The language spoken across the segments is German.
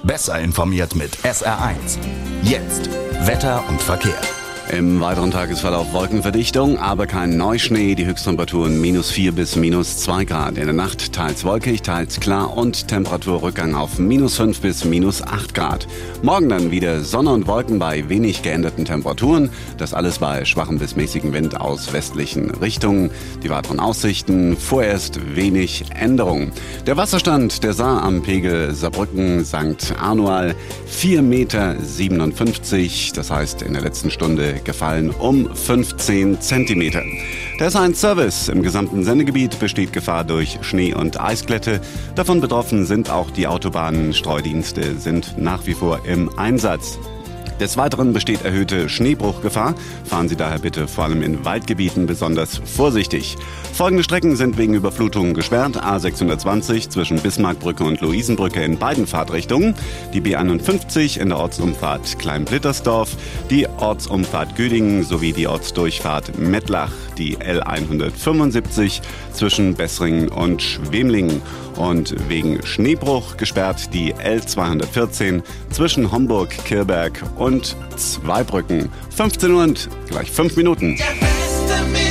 Besser informiert mit SR1. Jetzt Wetter und Verkehr. Im weiteren Tagesverlauf Wolkenverdichtung, aber kein Neuschnee. Die Höchsttemperaturen -4 bis -2 Grad. In der Nacht teils wolkig, teils klar und Temperaturrückgang auf -5 bis -8 Grad. Morgen dann wieder Sonne und Wolken bei wenig geänderten Temperaturen. Das alles bei schwachem bis mäßigem Wind aus westlichen Richtungen. Die weiteren Aussichten, vorerst wenig Änderung. Der Wasserstand der Saar am Pegel Saarbrücken St. Anual 4,57 Meter. Das heißt in der letzten Stunde gefallen um 15 Zentimeter. Der SR1-Service im gesamten Sendegebiet besteht Gefahr durch Schnee- und Eisglätte. Davon betroffen sind auch die Autobahnen. Streudienste sind nach wie vor im Einsatz. Des Weiteren besteht erhöhte Schneebruchgefahr. Fahren Sie daher bitte vor allem in Waldgebieten besonders vorsichtig. Folgende Strecken sind wegen Überflutungen gesperrt. A620 zwischen Bismarckbrücke und Luisenbrücke in beiden Fahrtrichtungen. Die B51 in der Ortsumfahrt Kleinblittersdorf. Die Ortsumfahrt Güdingen sowie die Ortsdurchfahrt Mettlach. Die L175 zwischen Bessringen und Schwemlingen. Und wegen Schneebruch gesperrt die L214 zwischen Homburg, Kirberg und Zweibrücken. 15 Uhr und gleich 5 Minuten.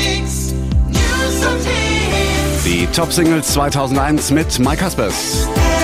Die Top-Singles 2001 mit Mike Haspers.